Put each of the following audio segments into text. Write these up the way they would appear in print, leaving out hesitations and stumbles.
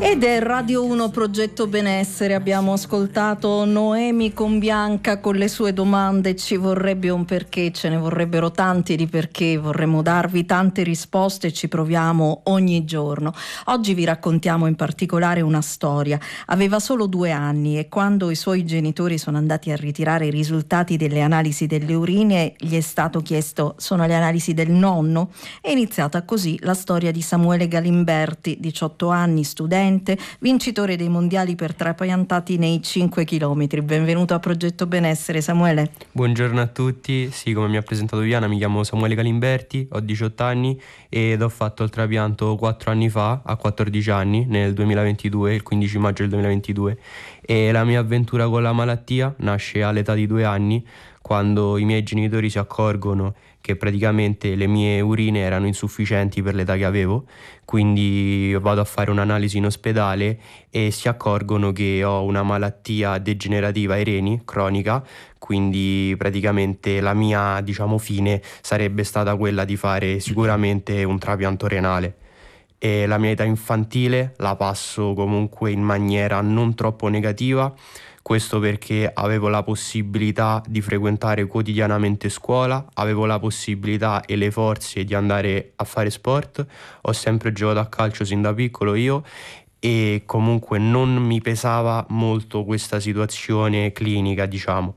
Ed è Radio 1 Progetto Benessere. Abbiamo ascoltato Noemi con Bianca con le sue domande. Ci vorrebbe un perché, ce ne vorrebbero tanti di perché, vorremmo darvi tante risposte e ci proviamo ogni giorno. Oggi vi raccontiamo in particolare una storia. Aveva solo 2 anni e quando i suoi genitori sono andati a ritirare i risultati delle analisi delle urine gli è stato chiesto: sono le analisi del nonno? È iniziata così la storia di Samuele Galimberti, 18 anni, studente, vincitore dei mondiali per trapiantati nei 5 chilometri. Benvenuto a Progetto Benessere, Samuele. Buongiorno a tutti, sì, come mi ha presentato Diana, mi chiamo Samuele Galimberti, ho 18 anni ed ho fatto il trapianto 4 anni fa, a 14 anni, nel 2022, il 15 maggio del 2022, e la mia avventura con la malattia nasce all'età di 2 anni, quando i miei genitori si accorgono che praticamente le mie urine erano insufficienti per l'età che avevo, quindi vado a fare un'analisi in ospedale e si accorgono che ho una malattia degenerativa ai reni, cronica, quindi praticamente la mia, fine sarebbe stata quella di fare sicuramente un trapianto renale. E la mia età infantile la passo comunque in maniera non troppo negativa. Questo perché avevo la possibilità di frequentare quotidianamente scuola, avevo la possibilità e le forze di andare a fare sport, ho sempre giocato a calcio sin da piccolo io e comunque non mi pesava molto questa situazione clinica,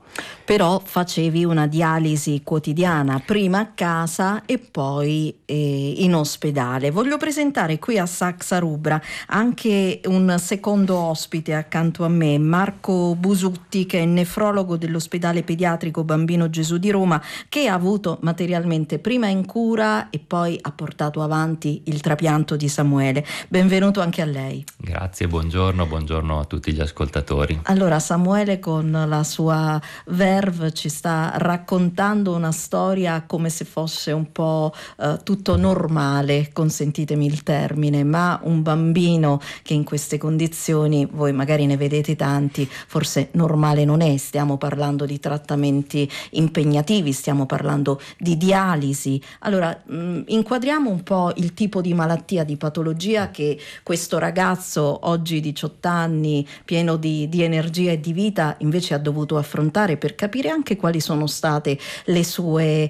Però facevi una dialisi quotidiana, prima a casa e poi in ospedale. Voglio presentare qui a Saxa Rubra anche un secondo ospite accanto a me, Marco Busutti, che è nefrologo dell'ospedale pediatrico Bambino Gesù di Roma, che ha avuto materialmente prima in cura e poi ha portato avanti il trapianto di Samuele. Benvenuto anche a lei. Grazie, buongiorno a tutti gli ascoltatori. Allora, Samuele con la sua verve ci sta raccontando una storia come se fosse un po' tutto normale, consentitemi il termine, ma un bambino che in queste condizioni, voi magari ne vedete tanti, forse normale non è. Stiamo parlando di trattamenti impegnativi, stiamo parlando di dialisi. Allora, inquadriamo un po' il tipo di malattia, di patologia che questo ragazzo, oggi 18 anni, pieno di energia e di vita, invece ha dovuto affrontare, per capire anche quali sono state le sue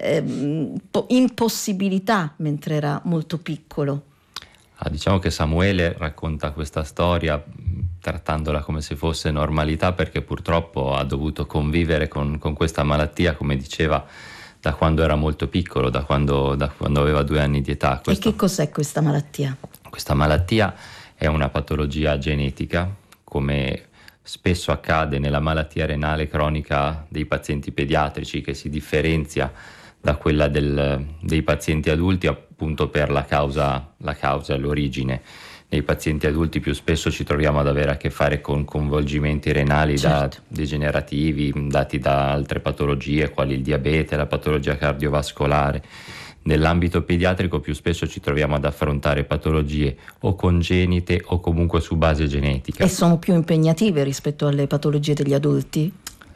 impossibilità mentre era molto piccolo. Diciamo che Samuele racconta questa storia trattandola come se fosse normalità, perché purtroppo ha dovuto convivere con questa malattia, come diceva, da quando era molto piccolo, da quando aveva 2 anni di età. E che cos'è questa malattia? Questa malattia è una patologia genetica, come spesso accade nella malattia renale cronica dei pazienti pediatrici, che si differenzia da quella dei pazienti adulti appunto per la causa, l'origine. Nei pazienti adulti più spesso ci troviamo ad avere a che fare con coinvolgimenti renali degenerativi dati da altre patologie quali il diabete, la patologia cardiovascolare. Nell'ambito pediatrico più spesso ci troviamo ad affrontare patologie o congenite o comunque su base genetica. E sono più impegnative rispetto alle patologie degli adulti?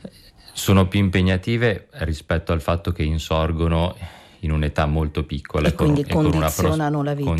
Sono più impegnative rispetto al fatto che insorgono in un'età molto piccola e quindi condizionano la vita.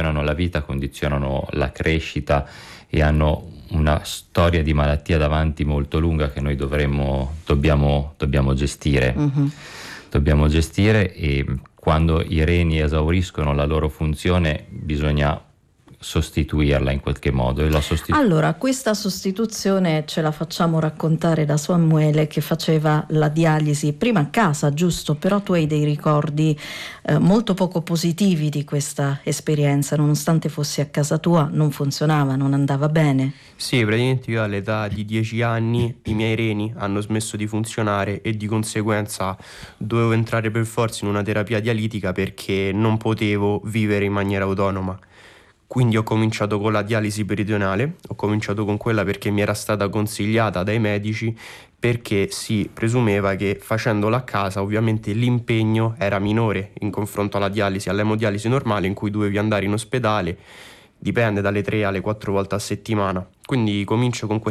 Condizionano la crescita e hanno una storia di malattia davanti molto lunga che noi dobbiamo gestire. Mm-hmm. Dobbiamo gestire, e quando i reni esauriscono la loro funzione bisogna sostituirla in qualche modo. Allora, questa sostituzione ce la facciamo raccontare da Samuele, che faceva la dialisi prima a casa, giusto? Però tu hai dei ricordi molto poco positivi di questa esperienza, nonostante fossi a casa tua, non funzionava, non andava bene. Sì, praticamente io all'età di 10 anni i miei reni hanno smesso di funzionare e di conseguenza dovevo entrare per forza in una terapia dialitica perché non potevo vivere in maniera autonoma. Quindi ho cominciato con la dialisi meridionale, ho cominciato con quella perché mi era stata consigliata dai medici, perché si presumeva che facendola a casa ovviamente l'impegno era minore in confronto alla dialisi, all'emodialisi normale in cui dovevi andare in ospedale, dipende dalle 3 alle 4 volte a settimana. Quindi comincio con